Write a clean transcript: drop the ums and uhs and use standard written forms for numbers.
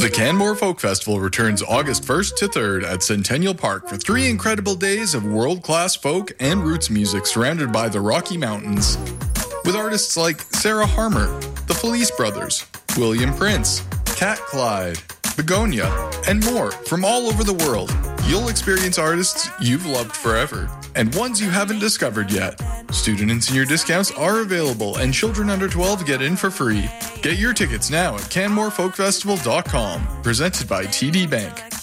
The Canmore Folk Festival returns August 1st to 3rd at Centennial Park for 3 incredible days of world-class folk and roots music surrounded by the Rocky Mountains. With artists like Sarah Harmer, the Felice Brothers, William Prince, Cat Clyde, Begonia, and more from all over the world. You'll experience artists you've loved forever and ones you haven't discovered yet. Student and senior discounts are available and children under 12 get in for free. Get your tickets now at CanmoreFolkFestival.com. Presented by TD Bank.